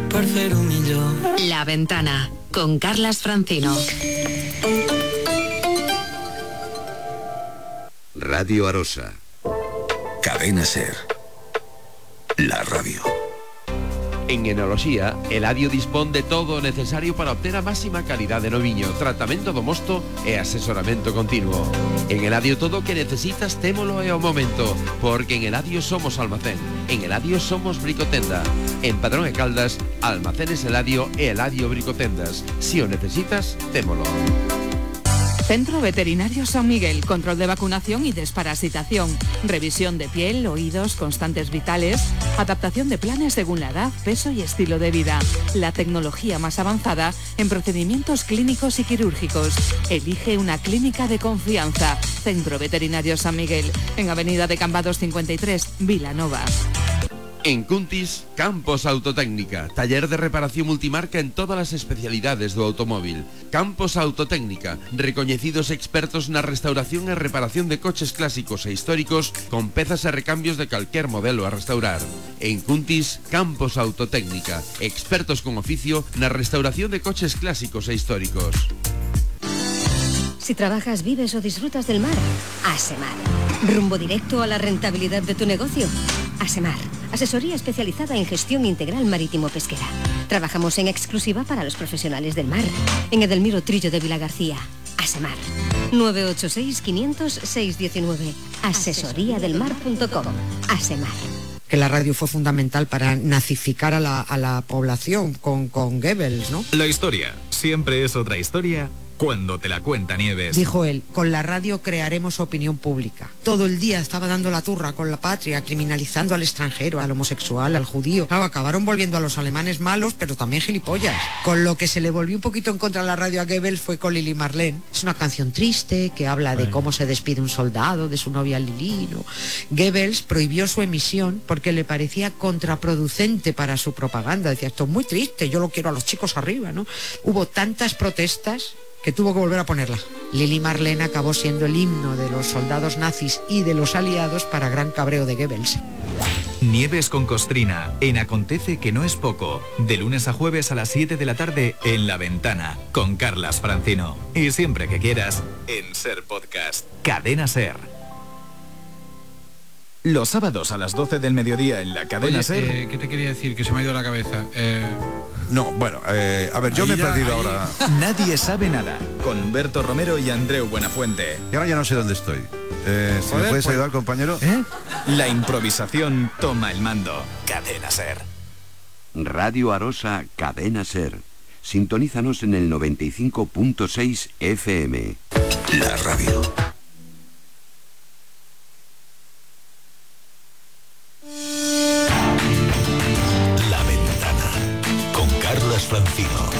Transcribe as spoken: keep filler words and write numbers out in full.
per fer-ho millor. La Ventana, con Carlas Francino. Radio Arosa. Cadena Ser. La radio. En Enoloxía, Eladio dispón de todo o necesario para obter a máxima calidade no viño, tratamento do mosto e asesoramento continuo. En Eladio todo o que necesitas témolo e ao momento, porque en Eladio somos almacén, en Eladio somos bricotenda. En Padrón e Caldas, Almacenes Eladio e Eladio Bricotendas. Si o necesitas, témolo. Centro Veterinario San Miguel, control de vacunación y desparasitación, revisión de piel, oídos, constantes vitales, adaptación de planes según la edad, peso y estilo de vida. La tecnología más avanzada en procedimientos clínicos y quirúrgicos. Elige una clínica de confianza. Centro Veterinario San Miguel, en Avenida de Cambados cincuenta y tres, Vilanova. En Cuntis, Campos Autotécnica, taller de reparación multimarca en todas as especialidades do automóvil. Campos Autotécnica, recoñecidos expertos na restauración e reparación de coches clásicos e históricos con pezas e recambios de calquer modelo a restaurar. En Cuntis, Campos Autotécnica, expertos con oficio na restauración de coches clásicos e históricos. Si trabajas, vives o disfrutas del mar, Asemar. Rumbo directo a la rentabilidad de tu negocio. Asemar, asesoría especializada en gestión integral marítimo-pesquera. Trabajamos en exclusiva para los profesionales del mar. En Edelmiro Trillo de Vilagarcía. Asemar. nueve ocho seis, quinientos, seiscientos diecinueve. asesoría del mar punto com. Asemar. Que la radio fue fundamental para nazificar a la, a la población con, con Goebbels, ¿no? La historia siempre es otra historia cuando te la cuenta Nieves. Dijo él, con la radio crearemos opinión pública. Todo el día estaba dando la turra con la patria, criminalizando al extranjero, al homosexual, al judío. Claro, acabaron volviendo a los alemanes malos, pero también gilipollas. Con lo que se le volvió un poquito en contra de la radio a Goebbels fue con Lili Marlene. Es una canción triste que habla de cómo se despide un soldado de su novia Lili, ¿no? Goebbels prohibió su emisión porque le parecía contraproducente para su propaganda. Decía, esto es muy triste, yo lo quiero a los chicos arriba, ¿no? Hubo tantas protestas que tuvo que volver a ponerla. Lili Marlene acabó siendo el himno de los soldados nazis y de los aliados para gran cabreo de Goebbels. Nieves con Costrina, en Acontece que no es poco, de lunes a jueves a las siete de la tarde en La Ventana, con Carlas Francino. Y siempre que quieras, en Ser Podcast. Cadena Ser. Los sábados a las doce del mediodía en la Cadena Oye, Ser. Eh, ¿Qué te quería decir? Que se me ha ido la cabeza. Eh... No, bueno, eh, a ver, yo me he ya, perdido ahí. ahora. Nadie sabe nada, con Humberto Romero y Andreu Buenafuente. Y ahora ya no sé dónde estoy. Eh, ¿si Joder, me puedes pues- ayudar, compañero? ¿Eh? La improvisación toma el mando. Cadena Ser. Radio Arosa, Cadena Ser. Sintonízanos en el noventa y cinco punto seis F M. La radio. La Ventana con Carlas Francino.